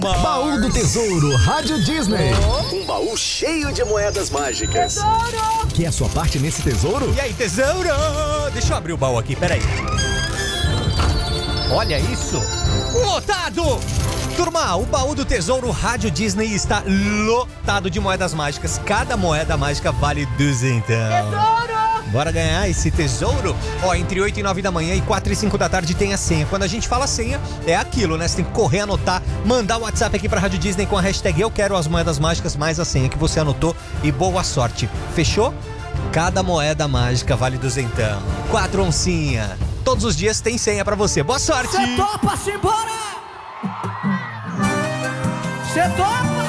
Baú do Tesouro Rádio Disney. Um baú cheio de moedas mágicas. Tesouro! Quer a sua parte nesse tesouro? E aí, tesouro? Deixa eu abrir o baú aqui, peraí. Olha isso! Lotado! Turma, o baú do Tesouro Rádio Disney está lotado de moedas mágicas. Cada moeda mágica vale 200. Tesouro! Bora ganhar esse tesouro? Ó, entre 8 e 9 da manhã e 4 e 5 da tarde tem a senha. Quando a gente fala senha, é aquilo, né? Você tem que correr, anotar, mandar o WhatsApp aqui pra Rádio Disney com a hashtag Eu Quero as Moedas Mágicas mais a senha que você anotou e boa sorte. Fechou? Cada moeda mágica vale 200. 4 oncinha. Todos os dias tem senha pra você. Boa sorte! Cê topa, simbora! Cê topa!